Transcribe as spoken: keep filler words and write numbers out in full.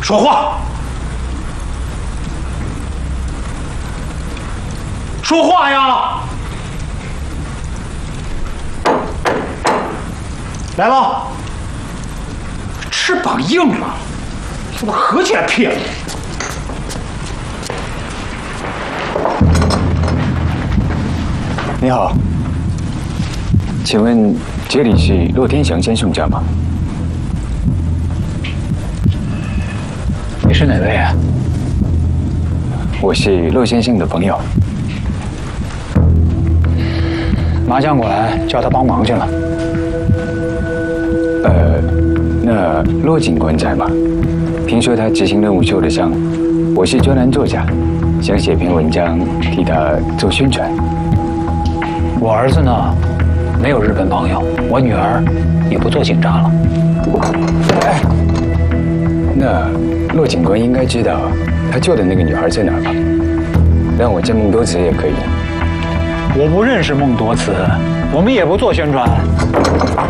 说话！说话呀！来了，翅膀硬了，是不是合起来骗我？ 你好，请问这里是骆天祥先生家吗？ 你是哪位啊？ 我是骆先生的朋友。 麻将馆叫他帮忙去了。 呃，那骆警官在吗？听说他执行任务受了伤，我是专栏作家，想写篇文章替他做宣传。 我儿子呢，没有日本朋友，我女儿也不做警察了。 哎，那骆警官应该知道他救的那个女孩在哪儿吧？让我见孟多慈也可以。 我不认识孟多慈，我们也不做宣传。